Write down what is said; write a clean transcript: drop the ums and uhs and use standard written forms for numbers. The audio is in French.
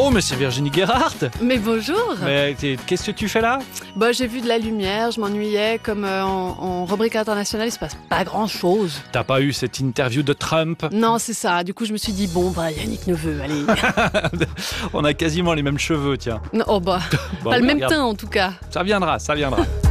Oh, mais c'est Virginie Guerhardt. Mais bonjour. Mais qu'est-ce que tu fais là? J'ai vu de la lumière, je m'ennuyais. Comme en rubrique internationale, il se passe pas grand-chose. T'as pas eu cette interview de Trump? Non, c'est ça. Du coup, je me suis dit, Yannick Neveu, allez. On a quasiment les mêmes cheveux, tiens. Non, pas le même teint en tout cas. Ça viendra.